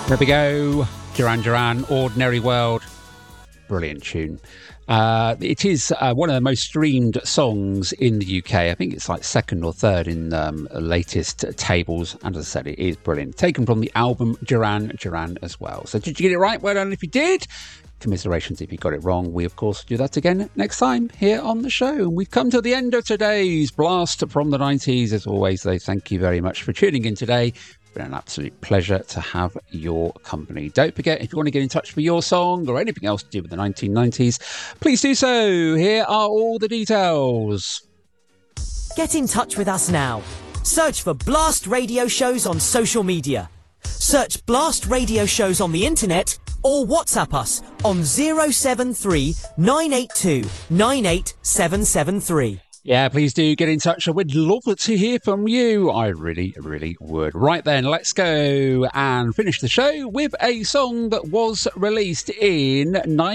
There we go. Duran Duran, Ordinary World. Brilliant tune. It is one of the most streamed songs in the UK. I think it's like second or third in latest tables. And as I said, it is brilliant. Taken from the album Duran Duran as well. So did you get it right? Well done if you did. Commiserations if you got it wrong. We, of course, do that again next time here on the show. And we've come to the end of today's Blast from the 90s. As always, though, thank you very much for tuning in today. It's been an absolute pleasure to have your company. Don't forget, if you want to get in touch for your song or anything else to do with the 1990s, please do so. Here are all the details. Get in touch with us now. Search for Blast Radio Shows on social media. Search Blast Radio Shows on the internet or WhatsApp us on 073 982 98773. Yeah, please do get in touch. I would love to hear from you. I really, really would. Right then, let's go and finish the show with a song that was released in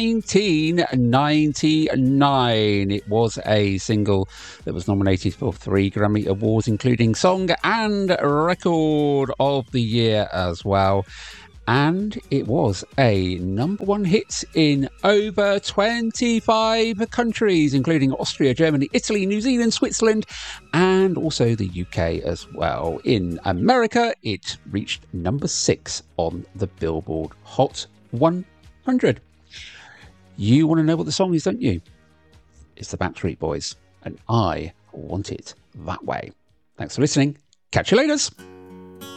1999. It was a single that was nominated for 3 Grammy Awards, including Song and Record of the Year as well. And it was a #1 hit in over 25 countries, including Austria, Germany, Italy, New Zealand, Switzerland, and also the UK as well. In America, it reached #6 on the Billboard Hot 100. You want to know what the song is, don't you? It's the Backstreet Boys, and I Want It That Way. Thanks for listening. Catch you later.